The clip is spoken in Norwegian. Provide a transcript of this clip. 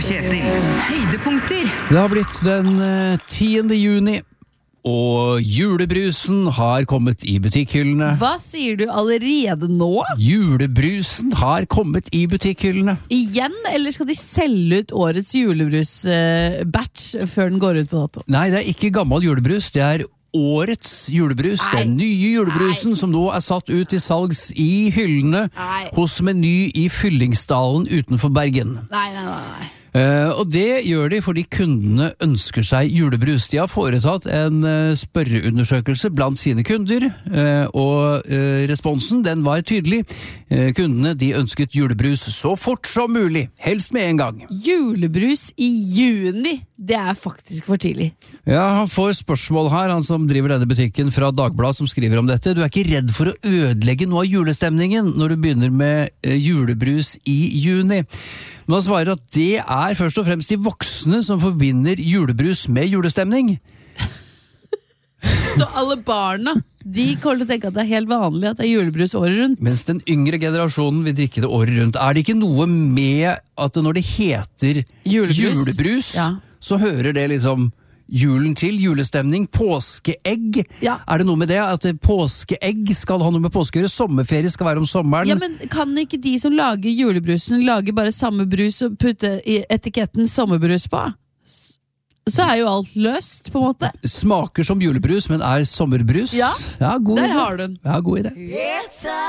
Kjetil. Høydepunkter. Det har blitt den 10. juni, og julebrusen har kommet i butikkhyllene. Hva sier du allerede nå? Julebrusen har kommet i butikkhyllene. Igjen, eller skal de selge ut årets julebrus-batch før den går ut på dato? Nei, det er ikke gammel julebrus, det er årets julebrus. Nei. Den nye julebrusen som nå er satt ut til salgs i hyllene Nei. hos Meny i Fyllingsdalen utenfor Bergen. Nei. Og det gjør de fordi kundene ønsker seg julebrus. De har foretatt en spørreundersøkelse blant sine kunder, og responsen den var tydelig. Kundene de ønsket julebrus så fort som mulig, helst med en gang. Julebrus i juni, det er faktisk for tidlig. Ja, han får spørsmål her, han som driver denne butikken fra Dagbladet som skriver om dette. Du er ikke redd for å ødelegge noe av julestemningen når du begynner med julebrus i juni? Men han svarer at det er først og fremst de voksne som forbinder julebrus med julestemning. Så alle barna, de kommer til å tenke at det er helt vanlig at det er julebrus året rundt. Mens den yngre generasjonen vil drikke det året rundt. Er det ikke noe med at når det heter julebrus ja. så hører det liksom julen til, julestemning, påskeegg. Ja. Er det noe med det at påskeegg skal ha noe med påske å gjøre? Sommerferie skal være om sommeren. Ja, men kan ikke de som lager julebrusen lage bare samme brus og putte i etiketten sommerbrus på? Så er jo alt løst, på en måte. Smaker som julebrus, men er sommerbrus. Ja, god der idé. har du den. Ja, god idé.